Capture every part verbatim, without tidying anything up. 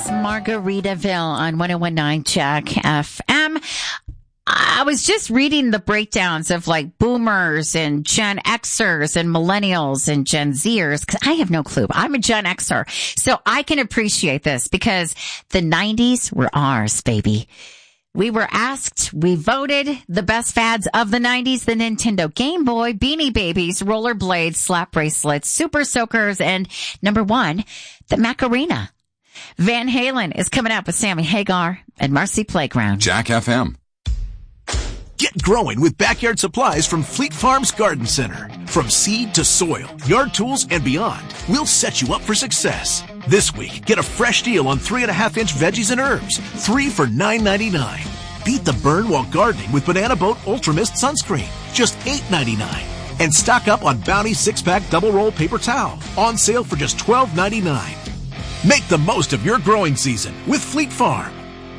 It's Margaritaville on one oh one point nine Jack F M. I was just reading the breakdowns of like boomers and Gen Xers and millennials and Gen Zers because I have no clue. I'm a Gen Xer, so I can appreciate this because the nineties were ours, baby. We were asked, we voted the best fads of the nineties, the Nintendo Game Boy, Beanie Babies, rollerblades, slap bracelets, super soakers, and number one, the Macarena. Van Halen is coming up with Sammy Hagar and Marcy Playground. Jack F M. Get growing with backyard supplies from Fleet Farms Garden Center. From seed to soil, yard tools, and beyond, we'll set you up for success. This week, get a fresh deal on three and a half inch veggies and herbs, three for nine ninety-nine. Beat the burn while gardening with Banana Boat Ultra Mist sunscreen, just eight ninety-nine. And stock up on Bounty six pack double roll paper towel, on sale for just twelve ninety-nine. Make the most of your growing season with Fleet Farm.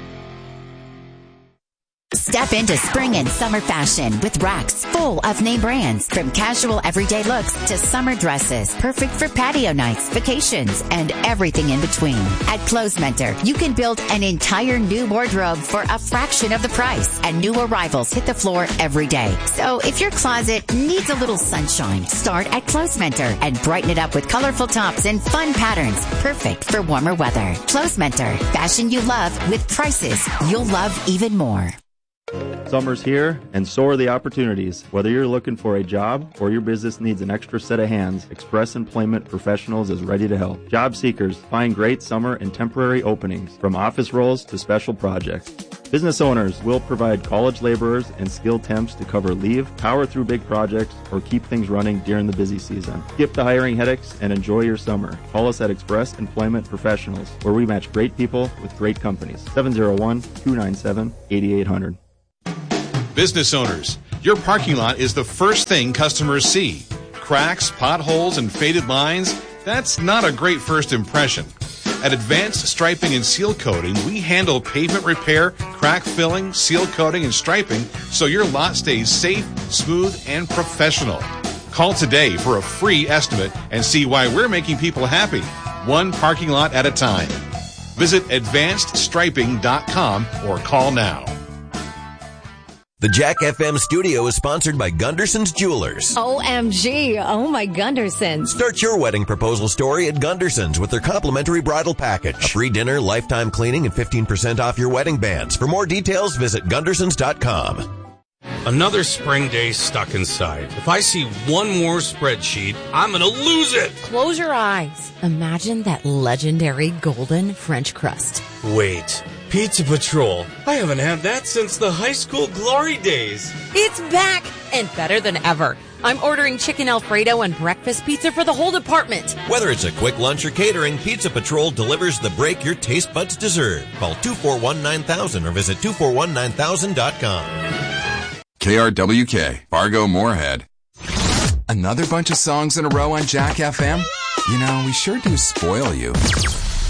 Step into spring and summer fashion with racks full of name brands. From casual everyday looks to summer dresses, perfect for patio nights, vacations, and everything in between. At Clothes Mentor, you can build an entire new wardrobe for a fraction of the price, and new arrivals hit the floor every day. So if your closet needs a little sunshine, start at Clothes Mentor and brighten it up with colorful tops and fun patterns, perfect for warmer weather. Clothes Mentor, fashion you love with prices you'll love even more. Summer's here, and so are the opportunities. Whether you're looking for a job or your business needs an extra set of hands, Express Employment Professionals is ready to help. Job seekers find great summer and temporary openings, from office roles to special projects. Business owners will provide college laborers and skilled temps to cover leave, power through big projects, or keep things running during the busy season. Skip the hiring headaches and enjoy your summer. Call us at Express Employment Professionals, where we match great people with great companies. seven oh one, two nine seven, eight eight zero zero. Business owners, your parking lot is the first thing customers see. Cracks, potholes, and faded lines, that's not a great first impression. At Advanced Striping and Seal Coating, we handle pavement repair, crack filling, seal coating, and striping so your lot stays safe, smooth, and professional. Call today for a free estimate and see why we're making people happy, one parking lot at a time. Visit advanced striping dot com or call now. The Jack F M studio is sponsored by Gunderson's Jewelers. O M G. Oh, my Gundersons. Start your wedding proposal story at Gunderson's with their complimentary bridal package. A free dinner, lifetime cleaning, and fifteen percent off your wedding bands. For more details, visit Gundersons dot com. Another spring day stuck inside. If I see one more spreadsheet, I'm going to lose it. Close your eyes. Imagine that legendary golden French crust. Wait. Pizza Patrol. I haven't had that since the high school glory days. It's back and better than ever. I'm ordering chicken Alfredo and breakfast pizza for the whole department. Whether it's a quick lunch or catering, Pizza Patrol delivers the break your taste buds deserve. Call two four one, nine thousand or visit two four one, nine thousand dot com. K R W K, Fargo Moorhead. Another bunch of songs in a row on Jack F M? You know, we sure do spoil you.